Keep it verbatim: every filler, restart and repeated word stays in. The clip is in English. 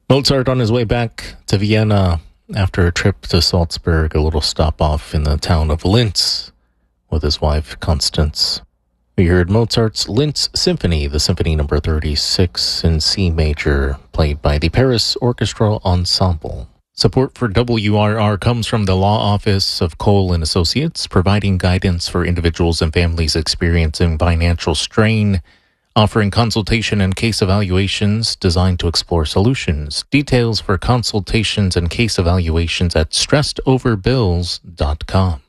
Mozart on his way back to Vienna after a trip to Salzburg, a little stop off in the town of Linz with his wife, Constance. We heard Mozart's Linz Symphony, the Symphony number thirty-six in C major, played by the Paris Orchestra Ensemble. Support for W R R comes from the Law Office of Cole and Associates, providing guidance for individuals and families experiencing financial strain, offering consultation and case evaluations designed to explore solutions. Details for consultations and case evaluations at stressedoverbills dot com.